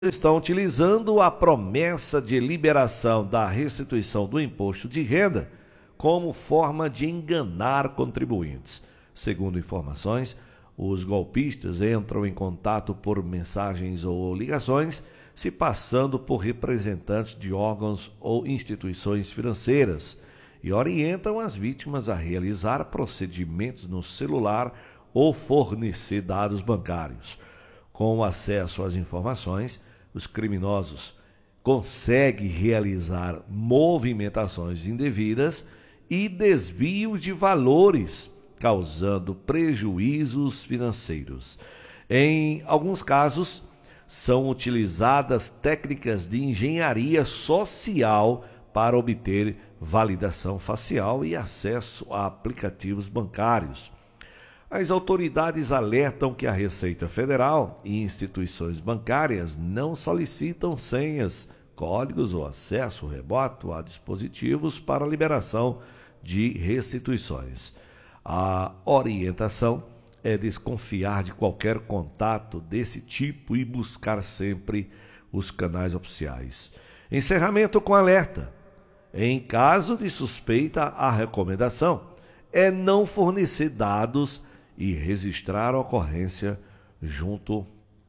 estão utilizando a promessa de liberação da restituição do imposto de renda como forma de enganar contribuintes. Segundo informações, os golpistas entram em contato por mensagens ou ligações, se passando por representantes de órgãos ou instituições financeiras e orientam as vítimas a realizar procedimentos no celular ou fornecer dados bancários. Com acesso às informações, os criminosos conseguem realizar movimentações indevidas e desvios de valores, causando prejuízos financeiros. Em alguns casos, são utilizadas técnicas de engenharia social para obter validação facial e acesso a aplicativos bancários. As autoridades alertam que a Receita Federal e instituições bancárias não solicitam senhas, códigos ou acesso remoto a dispositivos para liberação de restituições. A orientação é desconfiar de qualquer contato desse tipo e buscar sempre os canais oficiais. Encerramento com alerta. Em caso de suspeita, a recomendação é não fornecer dados e registrar a ocorrência junto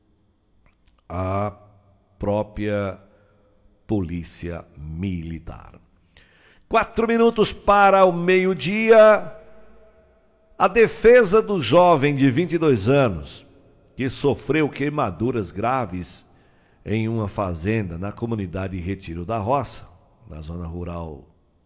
à própria Polícia Militar. 4 minutos para o meio-dia. A defesa do jovem de 22 anos que sofreu queimaduras graves em uma fazenda na comunidade Retiro da Roça, na zona rural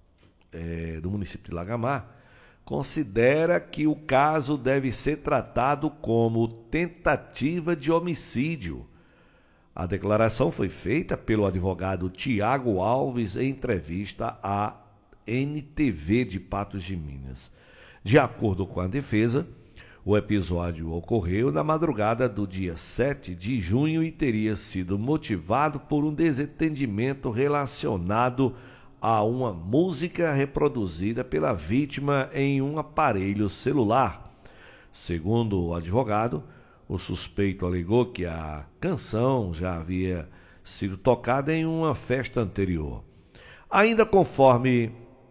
do município de Lagamar, considera que o caso deve ser tratado como tentativa de homicídio. A declaração foi feita pelo advogado Tiago Alves em entrevista à NTV de Patos de Minas. De acordo com a defesa, o episódio ocorreu na madrugada do dia 7 de junho e teria sido motivado por um desentendimento relacionado a uma música reproduzida pela vítima em um aparelho celular. Segundo o advogado, o suspeito alegou que a canção já havia sido tocada em uma festa anterior. Ainda conforme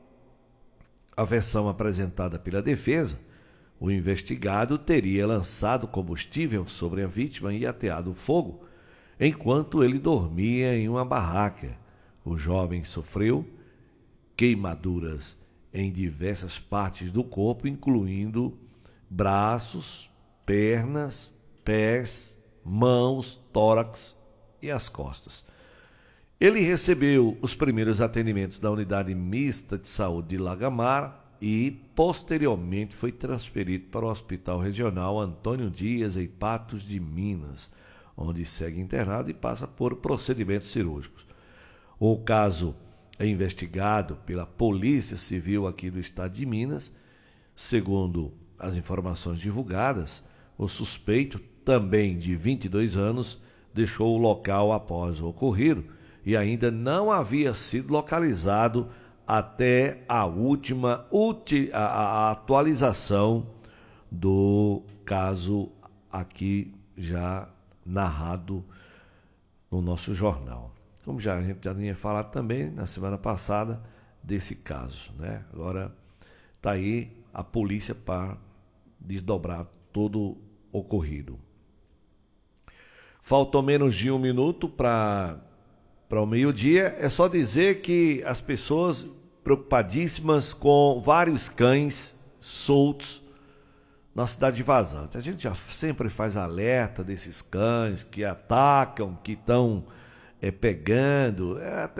a versão apresentada pela defesa, o investigado teria lançado combustível sobre a vítima e ateado fogo enquanto ele dormia em uma barraca. O jovem sofreu queimaduras em diversas partes do corpo, incluindo braços, pernas, pés, mãos, tórax e as costas. Ele recebeu os primeiros atendimentos da Unidade Mista de Saúde de Lagamar e, posteriormente, foi transferido para o Hospital Regional Antônio Dias, em Patos de Minas, onde segue internado e passa por procedimentos cirúrgicos. O caso é investigado pela Polícia Civil aqui do estado de Minas. Segundo as informações divulgadas, o suspeito, também de 22 anos, deixou o local após o ocorrido e ainda não havia sido localizado até a última a atualização do caso aqui já narrado no nosso jornal. Como a gente já tinha falado também na semana passada desse caso, né? Agora está aí a polícia para desdobrar todo o ocorrido. Faltou menos de 1 minuto para o meio-dia. É só dizer que as pessoas preocupadíssimas com vários cães soltos na cidade de Vazante. A gente já sempre faz alerta desses cães que atacam, que estão pegando.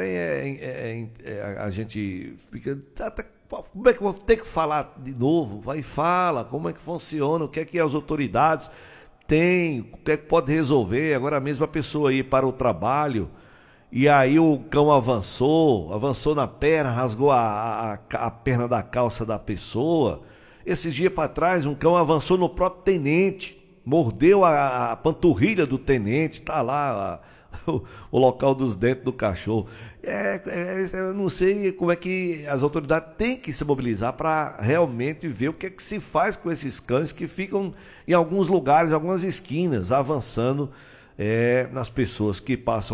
A gente fica... Como é que eu vou ter que falar de novo? Vai e fala, como é que funciona, o que é que as autoridades têm, o que é que pode resolver. Agora mesmo a pessoa ir para o trabalho e aí o cão avançou na perna, rasgou a perna da calça da pessoa. Esses dias para trás, um cão avançou no próprio tenente, mordeu a panturrilha do tenente, tá lá o local dos dentes do cachorro. Eu não sei como é que as autoridades têm que se mobilizar para realmente ver o que é que se faz com esses cães que ficam em alguns lugares, algumas esquinas, avançando nas pessoas que passam